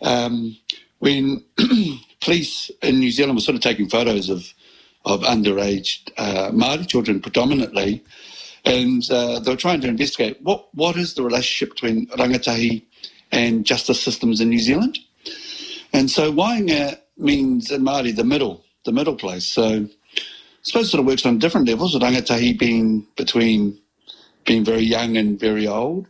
when police in New Zealand were sort of taking photos of underage Māori children predominantly, and they were trying to investigate what is the relationship between rangatahi and justice systems in New Zealand. And so Wainga means in Māori the middle place. So I suppose it sort of works on different levels, with rangatahi being between being very young and very old.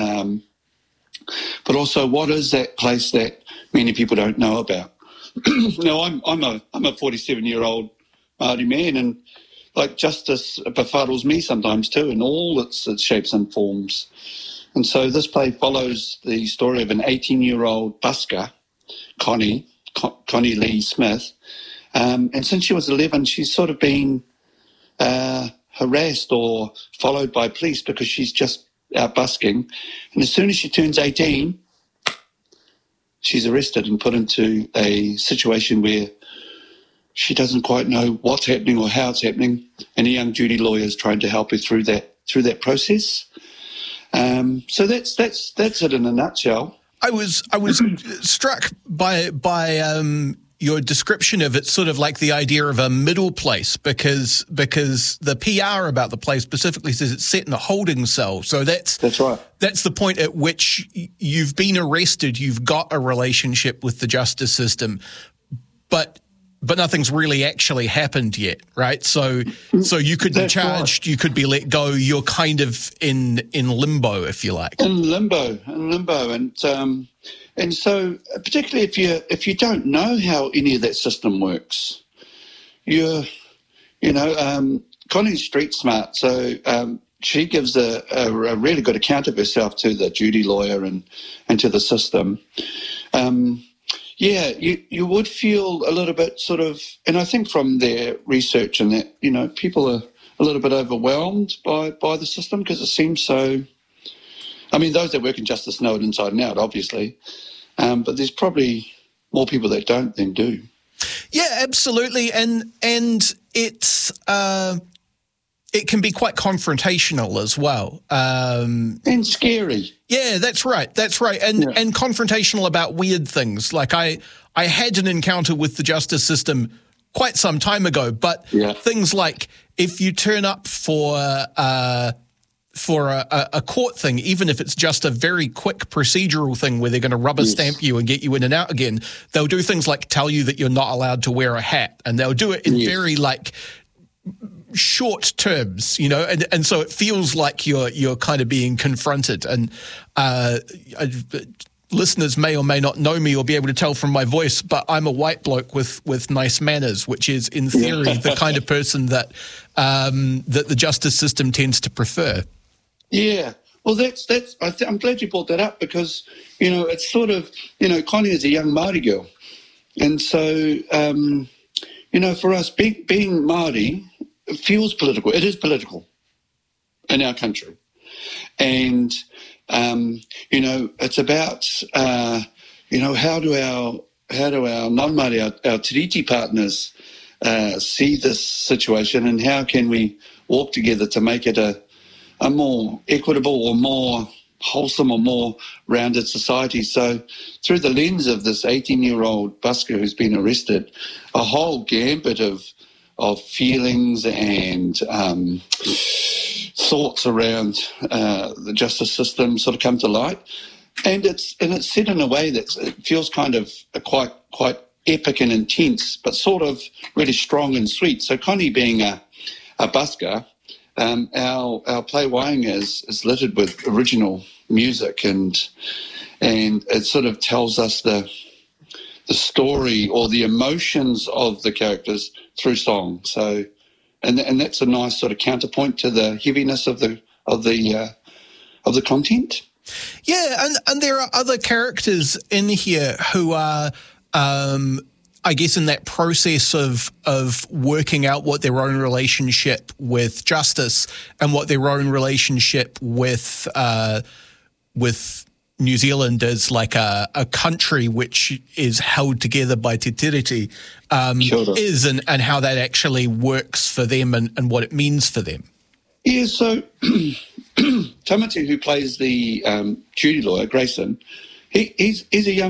But also, what is that place that many people don't know about? Now, I'm a 47-year-old Māori man, and like justice befuddles me sometimes too, in all its shapes and forms. And so this play follows the story of an 18-year-old busker, Connie Lee Smith, and since she was 11, she's sort of been harassed or followed by police because she's just out busking. And as soon as she turns 18, she's arrested and put into a situation where she doesn't quite know what's happening or how it's happening, and a young Judy lawyer is trying to help her through that process. So that's it in a nutshell. I was struck by your description of it, sort of like the idea of a middle place, because the PR about the play specifically says it's set in a holding cell. So that's right. That's the point at which you've been arrested, you've got a relationship with the justice system, but nothing's really actually happened yet, right? So you could be charged, right. You could be let go. You're kind of in limbo, if you like. In limbo, and so particularly if you don't know how any of that system works, Connie's street smart, so she gives a really good account of herself to the Judy lawyer and to the system. Yeah, you would feel a little bit sort of, and I think from their research and that, people are a little bit overwhelmed by the system because it seems so. I mean, those that work in justice know it inside and out, obviously, but there's probably more people that don't than do. Yeah, absolutely, and it's it can be quite confrontational as well, and scary. Yeah, that's right, and confrontational about weird things. Like I had an encounter with the justice system quite some time ago, but things like if you turn up for a court thing, even if it's just a very quick procedural thing where they're going to rubber stamp you and get you in and out again, they'll do things like tell you that you're not allowed to wear a hat, and they'll do it in very short terms, and so it feels like you're kind of being confronted. And listeners may or may not know me or be able to tell from my voice, but I'm a white bloke with nice manners, which is in theory the kind of person that the justice system tends to prefer. Yeah, well, I'm glad you brought that up because it's sort of Connie is a young Māori girl, and so for us being Māori. It feels political. It is political in our country. And, it's about, how do our non-Māori, our tiriti partners see this situation, and how can we work together to make it a more equitable or more wholesome or more rounded society. So through the lens of this 18-year-old busker who's been arrested, a whole gambit of feelings and thoughts around the justice system sort of come to light, and it's said in a way that it feels kind of quite epic and intense, but sort of really strong and sweet. So Connie being a busker, our play Wainga is littered with original music, and it sort of tells us the story or the emotions of the characters through song. So, and that's a nice sort of counterpoint to the heaviness of the content. Yeah, and there are other characters in here who are, I guess, in that process of working out what their own relationship with justice and what their own relationship with New Zealand as like a country which is held together by Te Tiriti is, and how that actually works for them and what it means for them. Yeah, so Tamati, who plays the Judy lawyer, Grayson, he's a young